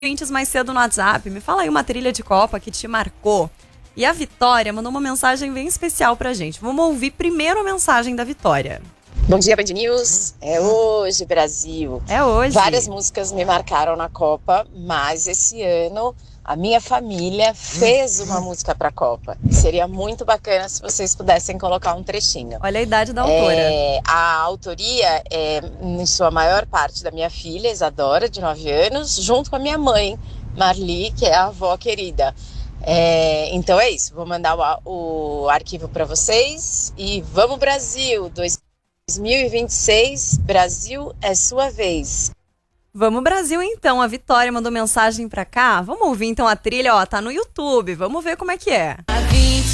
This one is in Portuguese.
ouvintes mais cedo no WhatsApp. Me fala aí uma trilha de Copa que te marcou. E a Vitória mandou uma mensagem bem especial pra gente. Vamos ouvir primeiro a mensagem da Vitória. Bom dia, Band News. É hoje, Brasil. É hoje. Várias músicas me marcaram na Copa, mas esse ano a minha família fez uma música pra Copa. Seria muito bacana se vocês pudessem colocar um trechinho. Olha a idade da autora. A autoria é, em sua maior parte, da minha filha, Isadora, de 9 anos, junto com a minha mãe, Marli, que é a avó querida. Então é isso, vou mandar o arquivo para vocês e vamos Brasil, 2026, Brasil é sua vez. Vamos Brasil então, a Vitória mandou mensagem pra cá. Vamos ouvir então a trilha, ó, tá no YouTube, vamos ver como é que é.